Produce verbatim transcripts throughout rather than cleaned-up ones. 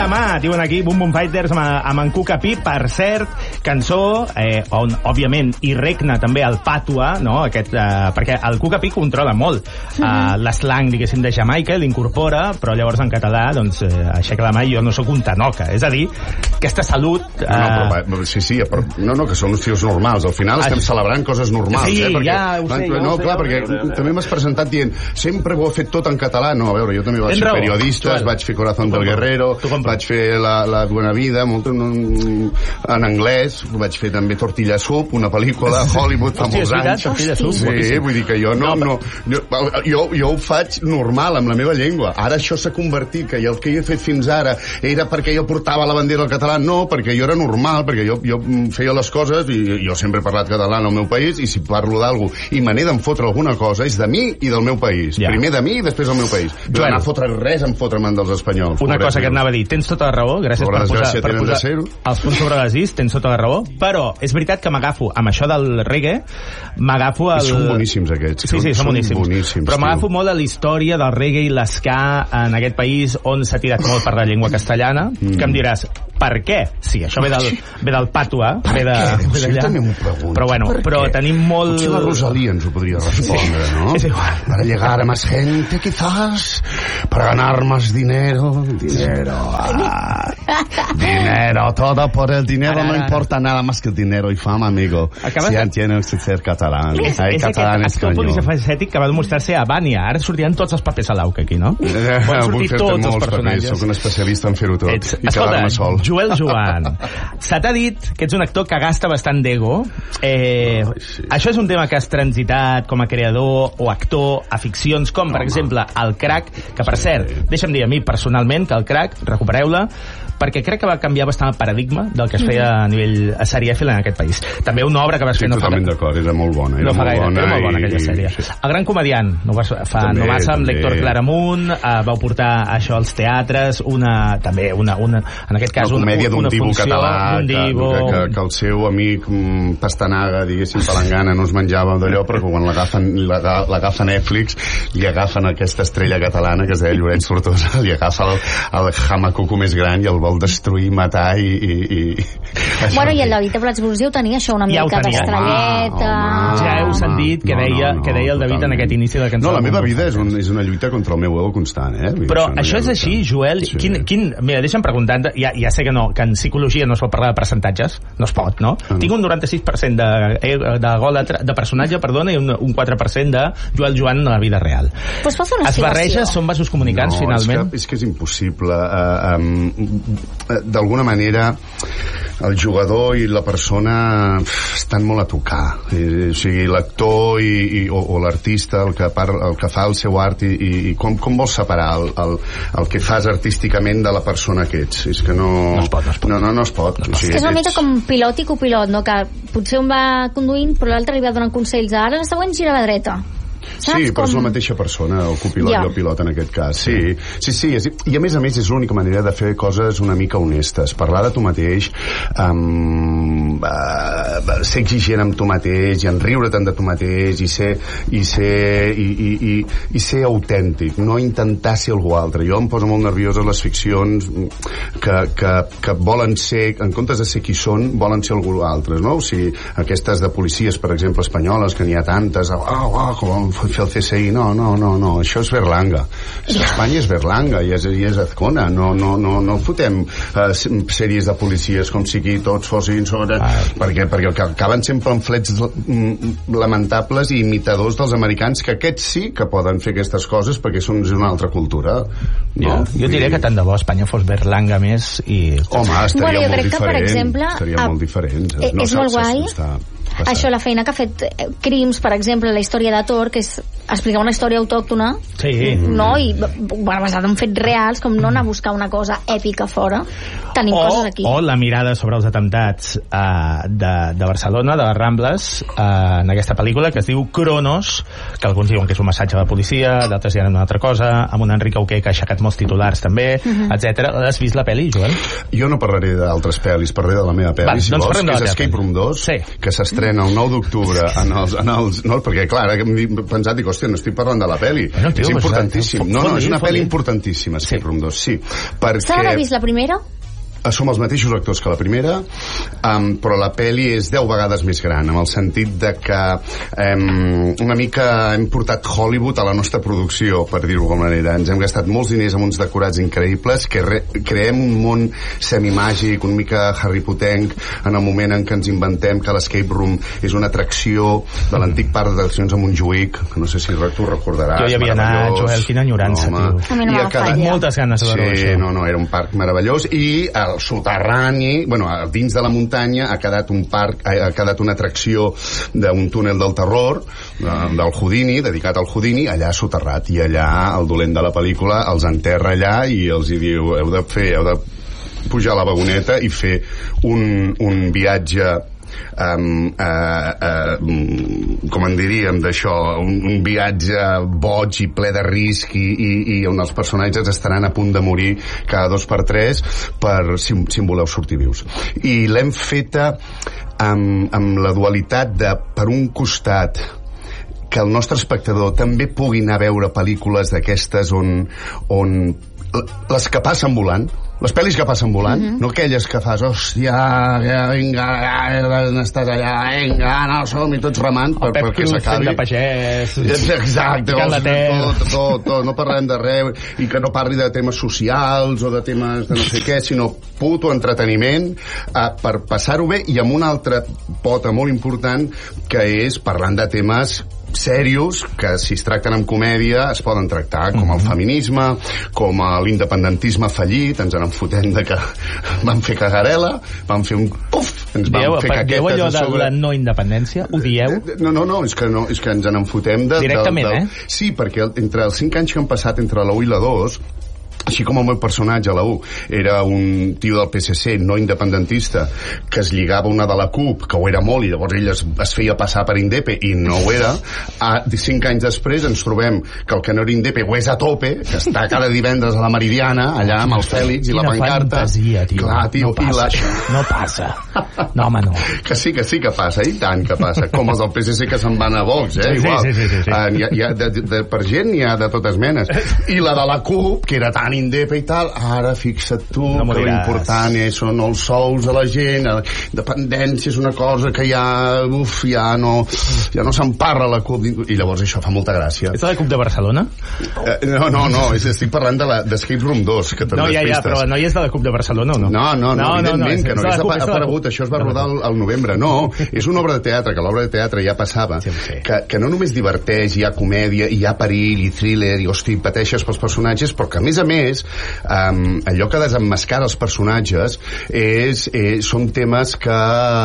demà, diuen aquí, Boom Boom Fighters amb, amb en Cuca Pi, per cert, cançó eh, on, òbviament, hi regna també el pàtua, no? Aquest, eh, perquè el Cuca Pi controla molt eh, l'eslang, diguéssim, de Jamaica, l'incorpora, però llavors en català, doncs, eh, aixeca la mà i jo no sóc un tanoca. És a dir, aquesta salut... Eh... No, no, però, sí, sí, però, no, no, que són uns tios normals. Al final estem celebrant coses normals, sí, eh? Perquè, ja ho sé, ja no, ho sé, clar, ja perquè ho sé. també m'has presentat dient sempre ho he fet tot en català. No, a veure, jo també vaig Tens ser raó, periodista, Joel. vaig fer Corazón del Guerrero, vaig fer La, la Buena Vida, molt en, en anglès, vaig fer també Tortilla Soup, una pel·lícula a Hollywood fa molts anys. Tortilla Soup, sí, vull dir que jo no, no, jo, jo, jo ho faig normal, amb la meva llengua. Ara això s'ha convertit, que el que he fet fins ara era perquè jo portava la bandera al català. No, perquè jo era normal, perquè jo, jo feia les coses i jo sempre he parlat català en el meu país, i si parlo d'algú i me n'he d'en fotre alguna cosa, és de mi i del meu país. Ja. Primer de mi i després del meu país. No anar a fotre res en fotre'm dels espanyols. Una cosa que et anava a dir, tens tota la raó, gràcies per posar, per posar els punts sobre les is, tens tota la raó, però és veritat que m'agafo, amb això del reggae, m'agafo el... I són boníssims aquests. Sí, sí, són, són boníssims. boníssims. Però m'agafo molt a la història del reggae i l'esca en aquest país on s'ha tirat molt per la llengua castellana, mm. que em diràs, per què? Sí, això ve del, ve del pàtua, ve de, ve d'allà. També m'ho pregunto. Però bueno, però tenim molt... Potser la Rosalía ens ho podria respondre, sí. ¿No? És igual. Para llegar a más gente, quizás, para ganar más dinero. Dinero, ah, dinero, todo por el dinero, ara, ara. No importa nada más que el dinero y fama, amigo. Acabes si de... entiendes que ser catalán. És, Hay és catalán aquest actor polifacètic que va demostrar-se a Bània. Ara sortiran tots els papers a l'Auca aquí, no? Eh, Poden sortir tots els personatges. Soc un especialista en fer-ho tot. Ets, i quedar-me sol. Joel Joan, se t'ha dit que ets un actor que gasta bastant d'ego. Eh, Ai, sí. Això és un tema que has transitat com a creador o actor a ficcions com, no, per exemple, El Crac, que per sí. cert, deixa'm dir a mi personalment que El Crac, recupereu-la, perquè crec que va canviar bastant el paradigma del que es feia a nivell serièfil en aquest país. També una obra que vas sí, fer no totalment fa... d'acord, era molt bona. Era no fa molt gaire, bona era molt bona aquella i... sèrie. Sí. El Gran Comediant, no vas fa també, no massa, amb l'Héctor Claramunt, uh, vau portar això als teatres, una, també, una, una en aquest cas, una comèdia d'un divo funció, català, que, que, que, que el seu amic mm, Pastanaga, diguéssim, Palangana, no es menjava d'allò, però quan l'agafen l'agafa Netflix, li agafen aquesta estrella catalana que es deia Llorenç Tortosa, li agafa el, el jamacuco més gran i el vol destruir, matar i... i, i... Bueno, i el David Abrats-Brusi ho tenia això una ja mica d'estrelleta... Ja heu sentit que deia, no, no, que deia el David totalment. En aquest inici de la cançó. No, la meva vida és, un, és una lluita contra el meu ego constant, eh? Però això, no això és així, Joel. Sí. Quin, quin, mira, deixa'm preguntar, ja, ja sé que no, que en psicologia no es pot parlar de percentatges, no es pot, no? Ah, no. Tinc un noranta-sis per cent de, de gol de, de personatge, perdona, i un, un quatre per cent de Joel Joan en la vida real. Pues pots fer una es barreja, són vasos comunicants, no, finalment? És que, és que és impossible. Uh, um, d'alguna manera el jugador i la persona estan molt a tocar, o sigui, l'actor i, i, o, o l'artista el que, par, el que fa el seu art i, i, i com, com vols separar el, el, el que fas artísticament de la persona que ets? És que no... No es pot, no es pot. No, no, no es pot. No es pot. O sigui, és una ets... mica com pilot i copilot, no? Que potser un va conduint però l'altre li va donant consells, ara la següent gira a la dreta. Saps? Sí, però com... és la mateixa persona, el copilot yeah. i el pilot en aquest cas. Sí, sí, sí. És, i a més a més és l'única manera de fer coses una mica honestes. Parlar de tu mateix, um, uh, ser exigent amb tu mateix i en riure-te'n de tu mateix i ser, i ser, i, i, i, i ser autèntic, no intentar ser algú altre. Jo em poso molt nerviós a les ficcions que, que, que volen ser, en comptes de ser qui són, volen ser algú altre, no? O sigui, aquestes de policies, per exemple, espanyoles, que n'hi ha tantes, oh, oh, com fer el C S I, no, no, no, no, això és Berlanga. Espanya és Berlanga i és, i és Azcona. No, no, no, no fotem uh, sèries de policies com si aquí tots fossin sobre... Ah. Perquè, perquè acaben sent pamflets lamentables i imitadors dels americans, que aquests sí que poden fer aquestes coses perquè són d'una altra cultura. No? Ja. Jo diria que tant de bo Espanya fos Berlanga més i... Home, estaria bueno, molt diferent. Per exemple, estaria a... molt diferent. Eh, no és molt guai. Passat. Això, la feina que ha fet Crims, per exemple, la història de Thor, que és explicar una història autòctona, sí. no? I bueno, basada en fets reals, com no anar a buscar una cosa èpica fora. Tenim o, coses aquí. O la mirada sobre els atemptats uh, de, de Barcelona, de les Rambles, uh, en aquesta pel·lícula, que es diu Cronos, que alguns diuen que és un massatge a la policia, d'altres diuen una altra cosa, amb un Enric Auqué que ha aixecat fet molts titulars també, uh-huh. etcètera. Has vist la pel·li, Joel? Jo no parlaré d'altres pel·lis, parlaré de la meva pel·li, Va, si doncs vols, que és Escape Room dos, sí. que s'estrena el nou d'octubre en els, en els... No, perquè, clar, ara que m'he pensat, dic, hòstia, no estic parlant de la pel·li. No, tio, és importantíssim. No, no, és una pel·li importantíssima, Escape Room dos, sí. Perquè... S'ha d'haver vist la primera? Som els mateixos actors que la primera, um, però la pel·li és deu vegades més gran, en el sentit de que um, una mica hem portat Hollywood a la nostra producció, per dir-ho d'alguna manera. Ens hem gastat molts diners amb uns decorats increïbles, que re creem un món semimàgic, una mica Harry Potenc, en el moment en què ens inventem que l'Escape Room és una atracció de l'antic parc d'atraccions a Montjuïc, que no sé si tu recordaràs. Jo hi havia anat, Joel, quina enyorança, no, tio. A mi no m'ha fallat. Moltes ganes de veure sí, això. no, no, era un parc meravellós, i el soterrani, bueno, dins de la muntanya ha quedat un parc, ha quedat una atracció d'un túnel del terror del Houdini, dedicat al Houdini, allà soterrat, i allà el dolent de la pel·lícula els enterra allà i els hi diu, heu de fer, heu de pujar a la vagoneta i fer un, un viatge Um, uh, uh, com en diríem d'això, un, un viatge boig i ple de risc i, i, i on els personatges estaran a punt de morir cada dos per tres per, si, si en voleu sortir vius, i l'hem feta amb, amb la dualitat de, per un costat, que el nostre espectador també pugui anar a veure pel·lícules d'aquestes on, on les que passen volant, les pel·lis que passen volant, uh-huh. no aquelles que fas, hòstia, vinga, estàs allà, vinga, no, som i tots remant per, perquè s'acabi. El Pep Cruz fent de pagès. Exacte, tot, tot, tot, no parlem de res, i que no parli de temes socials o de temes de no sé què, sinó puto entreteniment eh, per passar-ho bé, i amb una altra pota molt important, que és parlant de temes serios que si es tracten amb comèdia es poden tractar, com el feminisme, com l'independentisme fallit, ens en fotem de que vam fer cagarela, vam fer un puf, ens vam dieu, fer caquetes dieu allò a sobre. De la no independència? Ho dieu? No, no, no, és que, no, és que ens en fotem de, directament, del, del... eh? Sí, perquè entre els cinc anys que han passat entre la u i la dos, així com el meu personatge a la u era un tio del P S C no independentista que es lligava una de la CUP, que ho era molt, i llavors ell es, es feia passar per indepe i no ho era, a, cinc anys després ens trobem que el que no era indepe ho és a tope, que està cada divendres a la Meridiana allà amb el Fèlix i la pancarta. Fantasia, tio. Clar, tio, no passa, i la... això. No passa. No, home, no. Que sí, que sí que passa, i tant que passa. Com els del P S C que se'n van a Vox, eh? Sí, igual. Sí, sí, sí, sí. Uh, hi ha, hi ha de, de, de, per gent n'hi ha de totes menes. I la de la CUP, que era tan indepe i tal, ara fixa't tu, no que l'important és, són els sous de la gent, la dependència és una cosa que ja, uf, ja no, ja no se'n parla la CUP, i llavors això fa molta gràcia. És la CUP de Barcelona? Eh, no, no, no, estic parlant de d'Escape Room dos, que no, ja, ja, però no hi és de la CUP de Barcelona o no? No, no, no, no evidentment no, no, que no, és ha aparegut, això es va rodar al novembre, no, és una obra de teatre, que l'obra de teatre ja passava, sí, sí. Que, que no només diverteix, hi ha comèdia, hi ha perill, i thriller, i hosti, pateixes pels personatges, però que a més a més, um, allò que desemmascara els personatges és, eh, són temes que,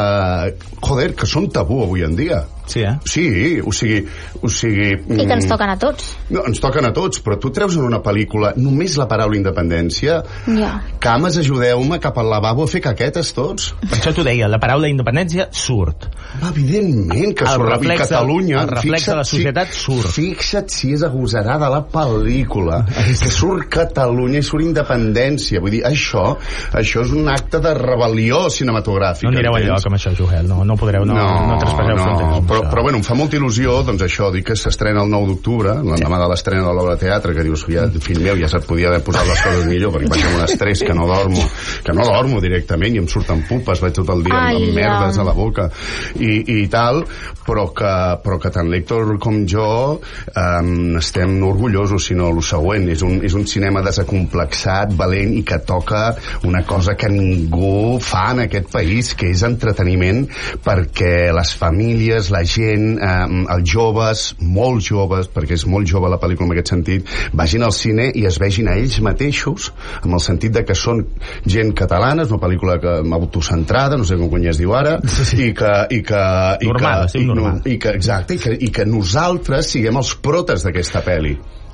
joder, que són tabú avui en dia. Sí, eh? Sí, o sigui... O sigui I que ens toquen a tots. No, ens toquen a tots, però tu treus en una pel·lícula només la paraula independència, ja. Cames, ajudeu-me cap al lavabo a fer caquetes tots. Per això t'ho deia, la paraula independència surt. Evidentment que surt. El reflex, Catalunya, el reflex de la societat fi, surt. Fixa't si és agosarada la pel·lícula, que surt Catalunya i surt independència. Vull dir, això, això és un acte de rebel·lió cinematogràfica. No anireu enlloc amb això, Joel, no, no podreu, no, no, no traspasseu no, fronteres. Però, però bueno, em fa molta il·lusió, doncs això, dic que s'estrena el nou d'octubre, l'endemà de l'estrena de l'obra de teatre, que dius, ja, fill meu, ja se't podia haver posat les coses millor, perquè vaig amb un estrès que no dormo, que no dormo directament, i em surten pupes, vaig tot el dia Ai, amb, amb merdes a la boca, i, i tal, però que, però que tant l'Héctor com jo um, estem no orgullosos, sinó el següent, és un, és un cinema desacomplexat, valent, i que toca una cosa que ningú fa en aquest país, que és entreteniment, perquè les famílies, la gent, eh, els joves, molt joves, perquè és molt jove la pel·lícula en aquest sentit, vagin al cine i es vegin a ells mateixos, amb el sentit de que són gent catalana, és una pel·lícula que autocentrada, no sé com quan ja es diu ara, sí, sí. i que... I que normal, i que, sí, normal. I que, exacte, i que, i que nosaltres siguem els protes d'aquesta pel·li.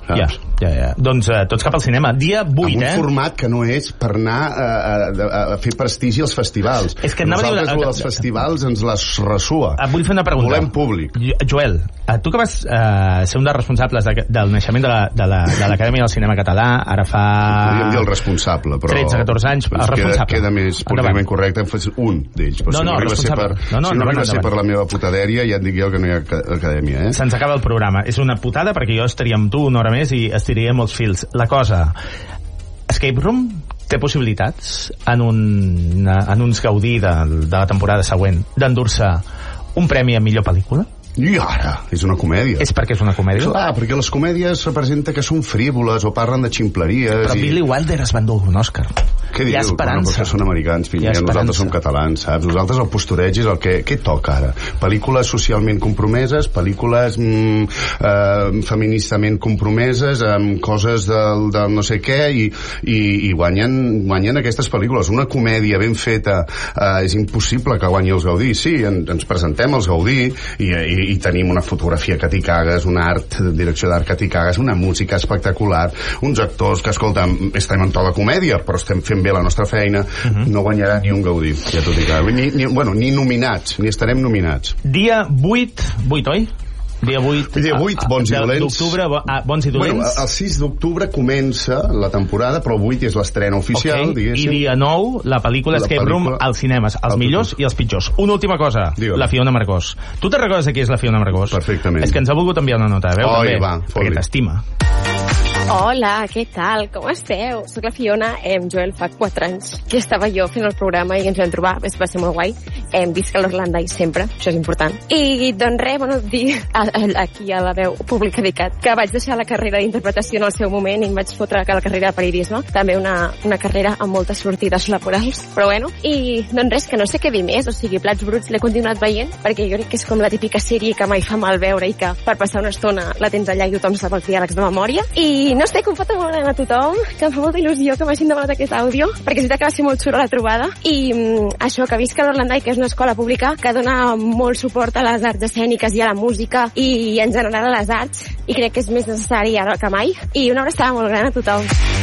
Ja, ja, ja. Doncs uh, tots cap al cinema. Dia vuit, eh? eh? Un format que no és per anar a, a, a fer prestigi als festivals. És que nosaltres, dir... els festivals, ens les ressua. Et vull fer una pregunta. Volem públic. Joel, tu que vas uh, ser un dels responsables de, del naixement de l'Acadèmia la, de del Cinema Català, ara fa... Podríem dir el responsable, però... tretze catorze anys, el responsable. Queda, queda més políticament correcte, un d'ells. No, no, no, si no per, no, no, si no, no arriba a ser endavant. per la meva putadèria, ja et dic jo que no hi ha acadèmia, eh? Se'ns acaba el programa. És una putada perquè jo estaria amb tu una hora més i estiria molts fils. La cosa, Escape Room té possibilitats en, un, en uns gaudí de, de la temporada següent d'endur-se un premi a millor pel·lícula? I ara, és una comèdia. És perquè és una comèdia? Clar, perquè les comèdies representa que són frívoles o parlen de ximpleries. Però i... Billy Wilder es va endur un Òscar. Què dius? Hi ha esperança. Bueno, són americans, fill, ja nosaltres som catalans, saps? Nosaltres el postureig és el que... Què toca ara? Pel·lícules socialment compromeses, pel·lícules mm, eh, feministament compromeses, amb coses del, del no sé què, i, i, i guanyen, guanyen aquestes pel·lícules. Una comèdia ben feta, eh, és impossible que guanyi els Gaudí. Sí, en, ens presentem als Gaudí i, i, i tenim una fotografia que t'hi cagues, una art, direcció d'art que t'hi cagues, una música espectacular, uns actors que, escolta, estem en to de comèdia, però estem fent bé la nostra feina, uh-huh. No guanyarà ni un Gaudí, ja t'ho dic. Ni, ni, bueno, ni nominats, ni estarem nominats. Dia vuit, vuit, oi? Dia vuit, Dia vuit, bons i dolents. D'octubre, ah, bons i dolents. Bueno, el sis d'octubre comença la temporada, però el vuit és l'estrena oficial, okay. Diguéssim. I dia nou, la pel·lícula Escape Room als cinemes, els millors i els pitjors. Una última cosa, Digue-la. La Fiona Marcós. Tu te'n recordes de qui és la Fiona Marcós? Perfectament. És que ens ha volgut enviar una nota, veu? Oi, va, perquè t'estima. Hola, què tal? Com esteu? Soc la Fiona, em, Joel, fa quatre anys que estava jo fent el programa i ens vam trobar, va ser molt guai. Hem vist que l'Orlanda i sempre, això és important. I doncs res, bueno, dir a, a, aquí a la veu pública dedicat que vaig deixar la carrera d'interpretació en el seu moment i em vaig fotre a la carrera de periodisme, també una, una carrera amb moltes sortides laborals, però bueno, i doncs res, que no sé què dir més, o sigui, Plats Bruts l'he continuat veient, perquè jo crec que és com la típica sèrie que mai fa mal veure i que per passar una estona la tens allà i tothom sap els diàlegs de memòria, i no sé, que em fa molt gran a tothom, que em fa molta il·lusió que m'hagin demanat aquest àudio, perquè és veritat que va ser molt xula la trobada, i mm, això, que visca l'Orlandai, que és una escola pública que dona molt suport a les arts escèniques i a la música i en general a les arts, i crec que és més necessari ara que mai, i una abraçada molt gran a tothom.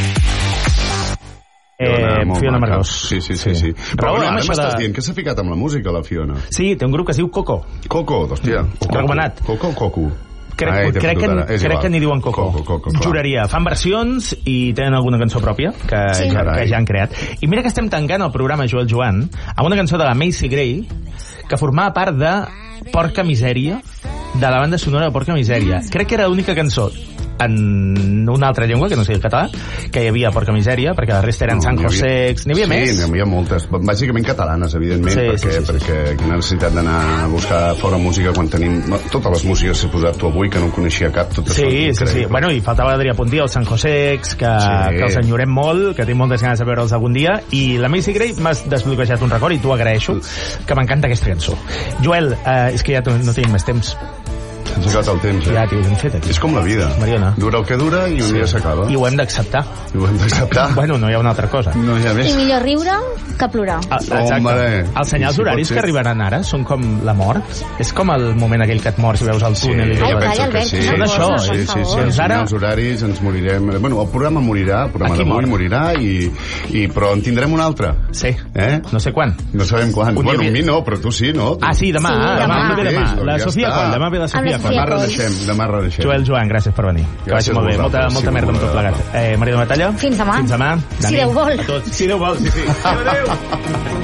Eh, Fiona Marcós. Sí, sí, sí, sí. Però Raó, bueno, ara m'estàs de... dient que s'ha ficat amb la música, la Fiona. Sí, té un grup que es diu Coco. Coco, hòstia. Mm. Recomanat. Coco o Coco? Crec, Ai, crec, que, crec que n'hi diuen Coco. Coco, Coco Juraria. Fan versions i tenen alguna cançó pròpia que, sí. ja, que ja han creat. I mira que estem tancant el programa Joel Joan amb una cançó de la Macy Gray que formava part de Porca Misèria, de la banda sonora de Porca Misèria. Crec que era l'única cançó en una altra llengua, que no sigui el català, que hi havia Porca Misèria, perquè la resta eren no, San Josex, n'hi havia sí, més? Sí, n'hi havia moltes, bàsicament catalanes, evidentment, sí, perquè, sí, sí, perquè sí. Quina necessitat d'anar a buscar fora música quan tenim totes les músiques que has posat tu avui, que no en coneixia cap, totes sí, sí, sí, bueno, i faltava l'Adrià Puntí, el San Josex, que, sí. que els enyorem molt, que tinc moltes ganes de veure'ls algun dia, i la Macy Gray m'has desbloquejat un record i t'ho agraeixo, que m'encanta aquesta cançó. Joel, eh, és que ja no tenim més temps. S'ha acabat el temps, eh? Ja, tio, ben fet aquí. És com la vida. Mariona. Dura el que dura i un sí. dia s'acaba. I ho hem d'acceptar. I ho hem d'acceptar. Bueno, no hi ha una altra cosa. No hi ha més. I millor riure que plorar. Ah, exacte. Hombre. Els senyals sí, horaris que arribaran ara són com la mort. És com el moment aquell que et mors i veus el túnel. Sí, i Ai, calla, Albert. Sí. Són això. Sí, sí, sí. sí. Els senyals horaris ens morirem. Bueno, el programa morirà, el programa d'avui morirà, i, i, però en tindrem un altre. Sí. Eh? No sé quan. No sabem quan. Un bueno, a mi no, però tu sí, no? Ah, sí, demà. Sí, demà. demà. demà. demà. La Sofia quan? Demà ve la Sofia quan? Demà redeixem. Demà redeixem. Joel Joan, gràcies per venir. Gràcies que vagi molt bé. Molta, molta merda amb tot plegat. Eh, Maria de Matalla? Fins demà. Fins demà. Si Déu vol. Si Déu vol, sí, sí. Adéu.